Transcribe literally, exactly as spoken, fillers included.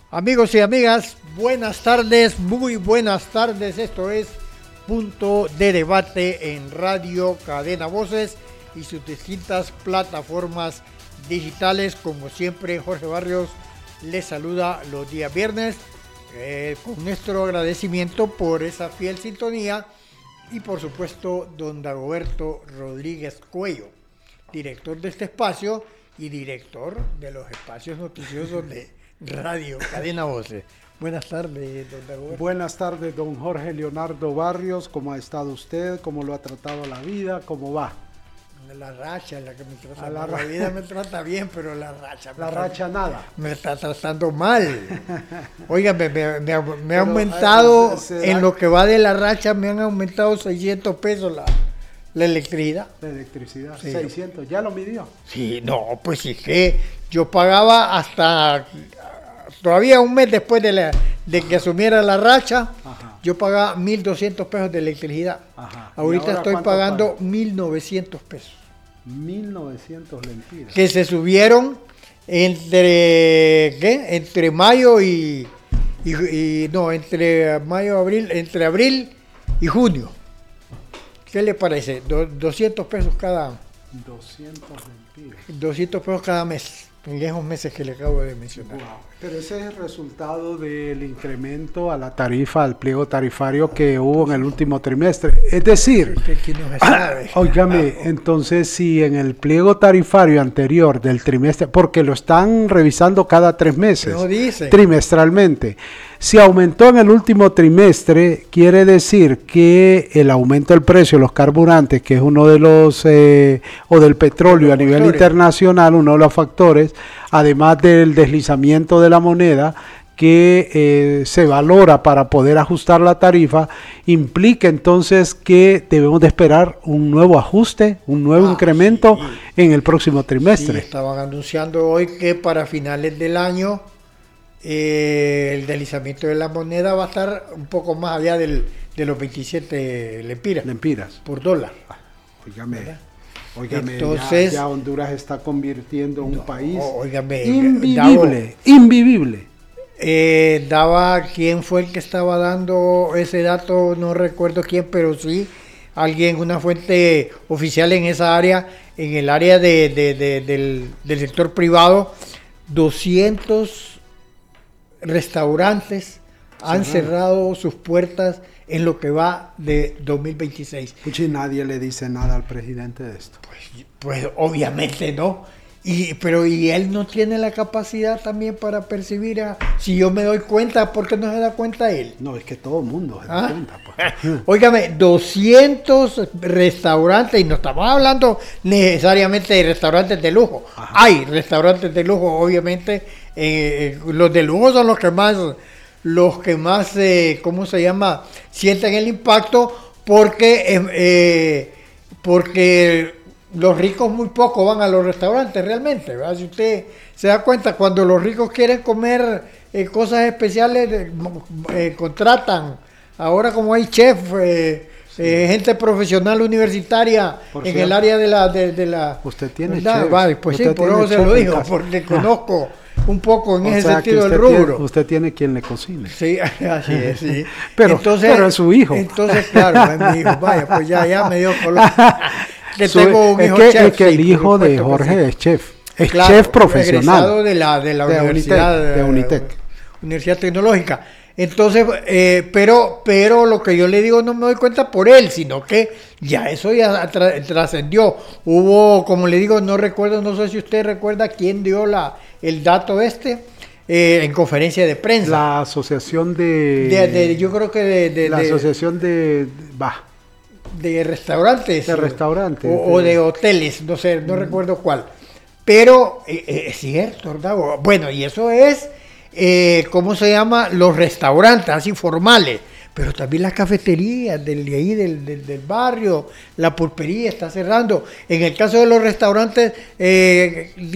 Amigos y amigas, buenas tardes, muy buenas tardes. Esto es Punto de Debate en Radio Cadena Voces y sus distintas plataformas digitales. Como siempre, Jorge Barrios les saluda los días viernes eh, con nuestro agradecimiento por esa fiel sintonía y por supuesto don Dagoberto Rodríguez Cuello, director de este espacio y director de los espacios noticiosos de Radio Cadena Voces. Buenas tardes, don Dagoberto. Buenas tardes, don Jorge Leonardo Barrios. ¿Cómo ha estado usted? ¿Cómo lo ha tratado la vida? ¿Cómo va? La racha, la que me trata. A la, la vida me trata bien, pero la racha. La racha trata, nada. Me está tratando mal. Oiga, me, me, me, me ha aumentado, en da... lo que va de la racha, me han aumentado seiscientos pesos la, la electricidad. La electricidad, sí. seiscientos. ¿Ya lo midió? Sí, no, pues sí que yo pagaba hasta... Todavía un mes después de, la, de que asumiera la racha, ajá, yo pagaba mil doscientos pesos de electricidad. Ajá. Ahorita estoy pagando paga? mil novecientos pesos. mil novecientos lempiras. Que se subieron entre, ¿qué? Entre mayo y, y, y... No, entre mayo, abril, entre abril y junio. ¿Qué le parece? Do, doscientos pesos cada... doscientos lempiras. doscientos pesos cada mes. En esos meses que le acabo de mencionar. Wow. Pero ese es el resultado del incremento a la tarifa, al pliego tarifario que hubo en el último trimestre. Es decir, óigame, entonces si en el pliego tarifario anterior del trimestre, porque lo están revisando cada tres meses, no dice. trimestralmente, si aumentó en el último trimestre, quiere decir que el aumento del precio de los carburantes, que es uno de los, eh, o del petróleo a nivel internacional, uno de los factores, además del deslizamiento de la moneda, que eh, se valora para poder ajustar la tarifa, implica entonces que debemos de esperar un nuevo ajuste, un nuevo ah, incremento sí. en el próximo trimestre. Sí, estaban anunciando hoy que para finales del año eh, el deslizamiento de la moneda va a estar un poco más allá del, de los veintisiete lempiras, lempiras. por dólar. Ah, óigame. Óigame, entonces, ya, ya Honduras está convirtiendo en un no, país óigame, invivible, Davo, invivible. Eh, daba, ¿quién fue el que estaba dando ese dato? No recuerdo quién, pero sí, alguien, una fuente oficial en esa área, en el área de, de, de, del, del sector privado, doscientos restaurantes han sí, cerrado sus puertas en lo que va de dos mil veintiséis. Puchi, nadie le dice nada al presidente de esto. Pues, pues obviamente no. Y, pero y él no tiene la capacidad también para percibir a, si yo me doy cuenta, ¿por qué no se da cuenta él? No, es que todo el mundo se da ¿Ah? cuenta. Pues. Óigame, doscientos restaurantes, y no estamos hablando necesariamente de restaurantes de lujo. Ajá. Hay restaurantes de lujo, obviamente, eh, los de lujo son los que más... los que más, eh, ¿cómo se llama?, sienten el impacto porque, eh, eh, porque los ricos muy poco van a los restaurantes realmente, ¿verdad? Si usted se da cuenta, cuando los ricos quieren comer eh, cosas especiales, eh, eh, contratan, ahora como hay chef, eh, sí. eh, gente profesional universitaria por en cierto, el área de la... De, de la usted tiene ¿verdad? chef. Vale, pues usted sí, por eso se lo digo, porque conozco... un poco en o ese sea sentido del rubro. Tiene, usted tiene quien le cocine. Sí, así es, sí. pero, entonces, pero es su hijo. Entonces, claro, es mi hijo. Vaya, pues ya, ya me dio color. Que su, tengo un es hijo que, chef. Es que sí, el hijo de Jorge sí. es chef. Es claro, chef profesional. De la, de la de universidad. Unitec, de Unitec. Universidad Tecnológica. Entonces, eh, pero, pero lo que yo le digo no me doy cuenta por él, sino que ya eso ya tra- trascendió. Hubo, como le digo, no recuerdo, no sé si usted recuerda quién dio la, el dato este. Eh, en conferencia de prensa. La asociación de... de, de yo creo que de... de la de, asociación de... Va. De restaurantes. De restaurantes. O, de, o de hoteles, no sé, no mm. recuerdo cuál. Pero eh, es cierto, ¿verdad? Bueno, y eso es, eh, ¿cómo se llama? Los restaurantes, así formales. Pero también las cafeterías del, de ahí del, del, del barrio, la pulpería está cerrando. En el caso de los restaurantes... Eh,